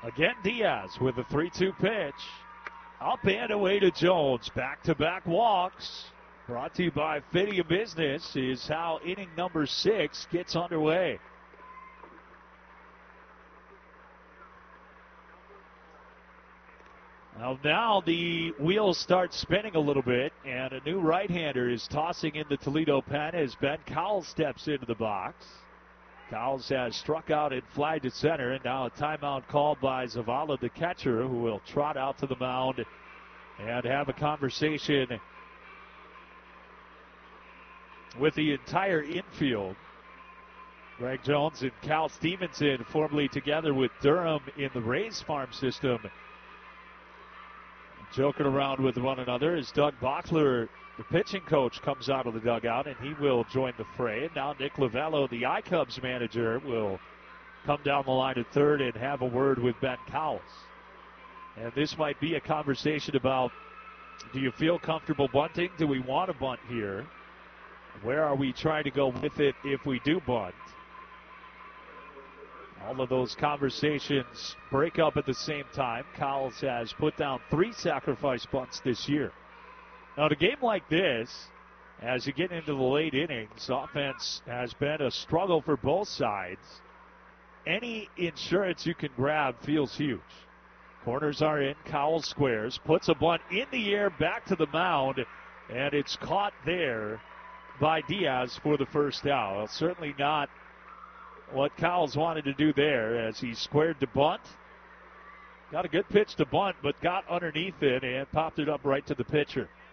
Again, Diaz with a 3-2 pitch. Up and away to Jones. Back-to-back walks. Brought to you by Fidia Business is how inning number 6 gets underway. Well, now the wheels start spinning a little bit, and a new right-hander is tossing in the Toledo pen as Ben Cowles steps into the box. Cowles has struck out and fly to center, and now a timeout called by Zavala, the catcher, who will trot out to the mound and have a conversation with the entire infield. Greg Jones and Cal Stevenson, formerly together with Durham in the Rays farm system, joking around with one another as Doug Bochler, the pitching coach, comes out of the dugout, and he will join the fray. And now Nick Lavello, the iCubs manager, will come down the line at third and have a word with Ben Cowles. And this might be a conversation about, do you feel comfortable bunting? Do we want to bunt here? Where are we trying to go with it if we do bunt? All of those conversations break up at the same time. Cowles has put down 3 sacrifice bunts this year. Now, in a game like this, as you get into the late innings, offense has been a struggle for both sides. Any insurance you can grab feels huge. Corners are in. Cowles squares, puts a bunt in the air back to the mound, and it's caught there by Diaz for the first out. Well, certainly not what Cowles wanted to do there as he squared to bunt. Got a good pitch to bunt, but got underneath it and popped it up right to the pitcher.